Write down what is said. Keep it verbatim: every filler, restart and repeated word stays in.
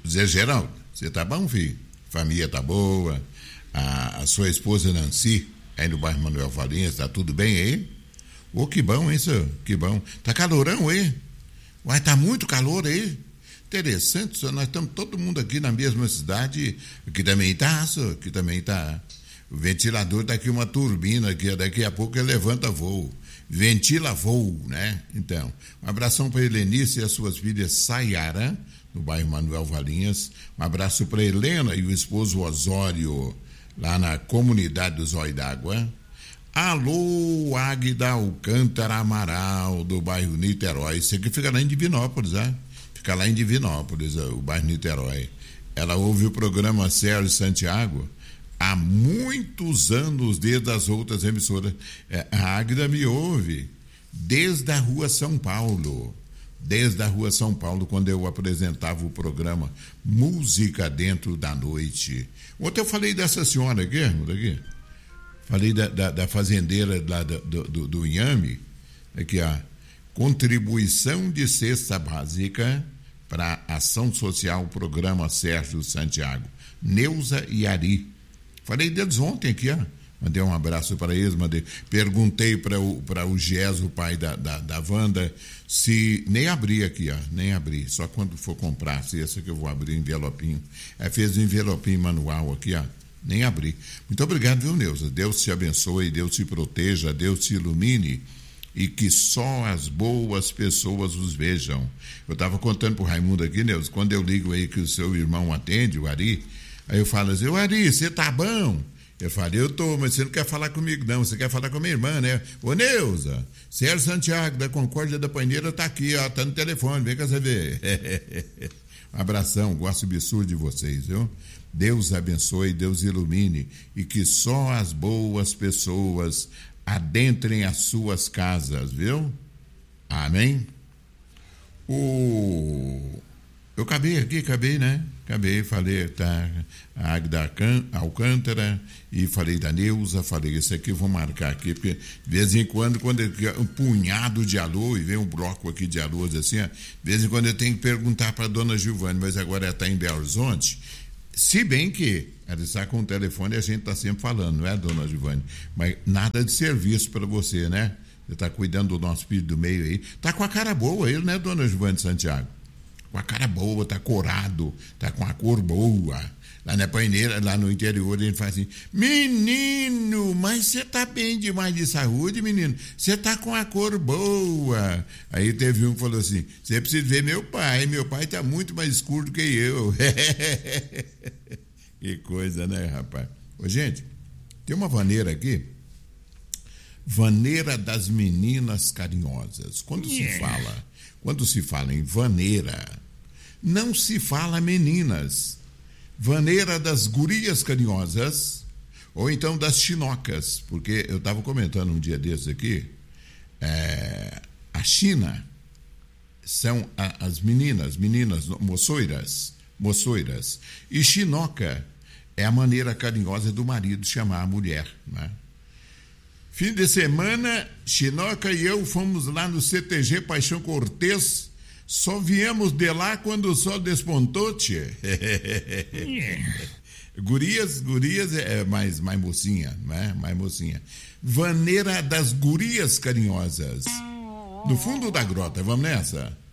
Zé Geraldo, você tá bom, filho? Família tá boa? A, a sua esposa Nancy, aí no bairro Manuel Valinhas, tá tudo bem aí? Ô, que bom, hein, senhor? Que bom. Tá calorão aí? Uai, tá muito calor aí? Interessante, senhor. Nós estamos todo mundo aqui na mesma cidade, que também tá, senhor, que também tá. O ventilador tá aqui, uma turbina, que daqui a pouco ele levanta voo. Ventila voo, né? Então, um abração para Helenice e as suas filhas Sayara, no bairro Manuel Valinhas. Um abraço para Helena e o esposo Osório, lá na comunidade do Zóio d'Água. Alô, Águida Alcântara Amaral, do bairro Niterói. Isso aqui fica lá em Divinópolis, né? Fica lá em Divinópolis, o bairro Niterói. Ela ouve o programa Sérgio Santiago há muitos anos, desde as outras emissoras. A Águida me ouve desde a Rua São Paulo. Desde a Rua São Paulo, quando eu apresentava o programa Música Dentro da Noite. Ontem eu falei dessa senhora aqui, aqui. Falei da, da, da fazendeira lá do, do, do Inhame, aqui, ó. Contribuição de cesta básica para ação social, programa Sérgio Santiago. Neuza e Ari. Falei deles ontem aqui, ó. Mandei um abraço para eles, mandei, perguntei para o, para o Gies, o pai da, da, da Wanda, se nem abri aqui, ó, nem abri, só quando for comprar, se esse que eu vou abrir o envelopinho. Aí fez o envelopinho manual aqui, ó, nem abri. Muito obrigado, viu, Neuza? Deus te abençoe, Deus te proteja, Deus te ilumine e que só as boas pessoas os vejam. Eu estava contando pro Raimundo aqui, Neuza, quando eu ligo aí que o seu irmão atende, o Ari, aí eu falo assim, o Ari, você tá bom? Eu falei, eu tô, mas você não quer falar comigo, não. Você quer falar com a minha irmã, né? Ô, Neuza, Sérgio Santiago, da Concórdia da Paineira, tá aqui, ó, tá no telefone, vem cá você ver. Um abração, gosto absurdo de vocês, viu? Deus abençoe, Deus ilumine e que só as boas pessoas adentrem as suas casas, viu? Amém? O... Eu acabei aqui, acabei, né? Acabei, falei, tá, a Águida Alcântara, e falei da Neuza, falei, isso aqui eu vou marcar aqui, porque de vez em quando, quando eu, um punhado de alô, e vem um bloco aqui de alôs assim, ó, de vez em quando eu tenho que perguntar para a dona Giovane, mas agora ela está em Belo Horizonte, se bem que ela está com o telefone e a gente está sempre falando, não é, dona Giovane? Mas nada de serviço para você, né? Você está cuidando do nosso filho do meio aí, tá com a cara boa ele, né, dona Giovane Santiago? Com a cara boa, tá corado, tá com a cor boa. Lá na Paineira, lá no interior, ele fala assim, menino, mas você tá bem demais de saúde, menino? Você tá com a cor boa. Aí teve um que falou assim, você precisa ver meu pai, meu pai tá muito mais escuro do que eu. Que coisa, né, rapaz? Ô, gente, tem uma vaneira aqui, vaneira das meninas carinhosas. Quando yeah. se fala... Quando se fala em vaneira, não se fala meninas. Vaneira das gurias carinhosas, ou então das chinocas, porque eu estava comentando um dia desses aqui, é, a China são a, as meninas, meninas moçoiras, moçoiras, e chinoca é a maneira carinhosa do marido chamar a mulher, né? Fim de semana, Chinoca e eu fomos lá no C T G Paixão Cortês, só viemos de lá quando o sol despontou, tchê. Gurias, gurias é mais, mais mocinha, né? Mais mocinha. Vaneira das gurias carinhosas. No fundo da grota, vamos nessa?